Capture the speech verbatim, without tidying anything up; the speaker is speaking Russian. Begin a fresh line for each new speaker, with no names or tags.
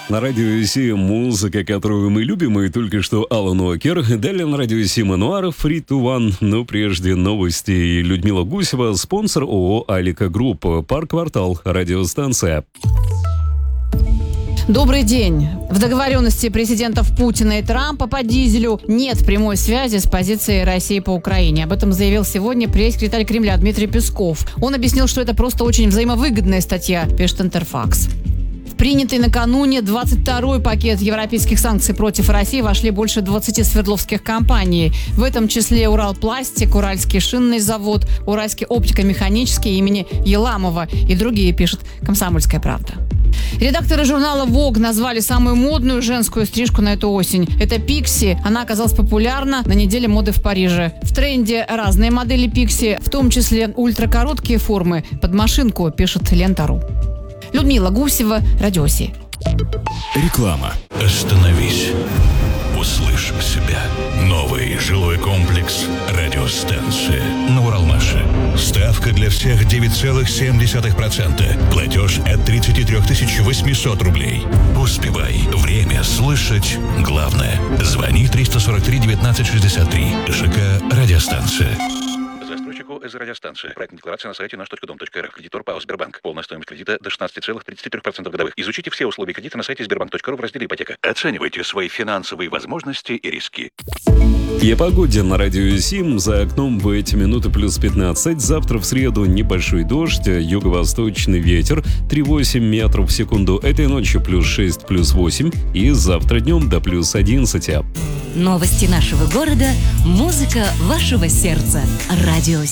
На радио семь музыка, которую мы любим, и только что Алан Уокер. Далее на радио семь Энуар, Free to One. Но прежде новости. И Людмила Гусева, спонсор ООО «Алика Групп». Парк-квартал, радиостанция.
Добрый день. В договоренности президентов Путина и Трампа по дизелю нет прямой связи с позицией России по Украине. Об этом заявил сегодня пресс-секретарь Кремля Дмитрий Песков. Он объяснил, что это просто очень взаимовыгодная статья, пишет Интерфакс. В принятый накануне двадцать второй пакет европейских санкций против России вошли больше двадцати свердловских компаний. В этом числе Уралпластик, Уральский шинный завод, Уральский оптико-механический имени Еламова и другие, пишет «Комсомольская правда». Редакторы журнала Vogue назвали самую модную женскую стрижку на эту осень. Это Пикси. Она оказалась популярна на неделе моды в Париже. В тренде разные модели Пикси, в том числе ультракороткие формы под машинку, пишет Лента.ру. Людмила Гусева, Радиоси.
Реклама. Остановись. Услышь себя. Новый жилой комплекс «Радиостанция» на Уралмаше. Ставка для всех девять целых семь десятых процента. Платеж от тридцать три тысячи восемьсот рублей. Успевай. Время слышать главное. Звони триста сорок три девятнадцать шестьдесят три. ЖК «Радиостанция».
Застройщику из радиостанции. Проектная декларация на сайте наш точка дом точка эр эф. Кредитор ПАО «Сбербанк». Полная стоимость кредита до шестнадцати целых тридцати трёх процентов годовых. Изучите все условия кредита на сайте сбербанк точка ру в разделе «Ипотека». Оценивайте свои финансовые возможности и риски.
И о погоде на радио семь. За окном в эти минуты плюс пятнадцать. Завтра в среду небольшой дождь, юго-восточный ветер три целых восемь метров в секунду. Этой ночью плюс шесть, плюс восемь. И завтра днем до плюс одиннадцать.
Новости нашего города, музыка вашего сердца. Радио